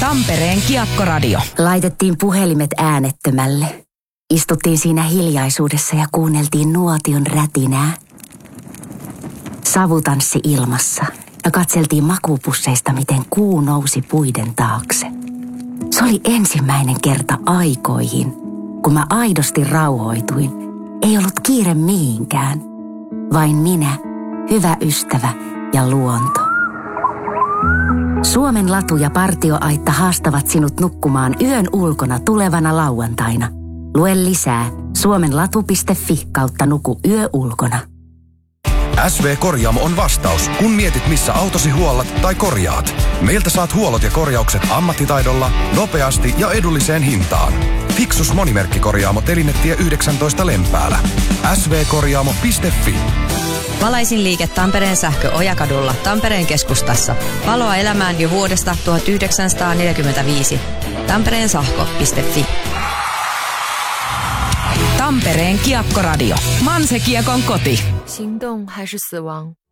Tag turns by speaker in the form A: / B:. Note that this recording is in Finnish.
A: Tampereen Kiekkoradio.
B: Laitettiin puhelimet äänettömälle. Istuttiin siinä hiljaisuudessa ja kuunneltiin nuotion rätinää. Savu tanssi ilmassa ja katseltiin makuupusseista, miten kuu nousi puiden taakse. Se oli ensimmäinen kerta aikoihin, kun mä aidosti rauhoituin. Ei ollut kiire mihinkään. Vain minä, hyvä ystävä ja luonto. Suomen latu ja partioaitta haastavat sinut nukkumaan yön ulkona tulevana lauantaina. Lue lisää suomenlatu.fi/, nuku yö ulkona.
C: SV Korjaamo on vastaus, kun mietit missä autosi huollat tai korjaat. Meiltä saat huollot ja korjaukset ammattitaidolla, nopeasti ja edulliseen hintaan. Fiksus monimerkkikorjaamo Telinetie 19 Lempäälä. svkorjaamo.fi.
D: Valaisin liike Tampereen sähkö Ojakadulla Tampereen keskustassa. Valoa elämään jo vuodesta 1945. tampereensahko.fi.
A: Tampereen Kiekkoradio. Manse Kiekon koti.
E: 行动还是死亡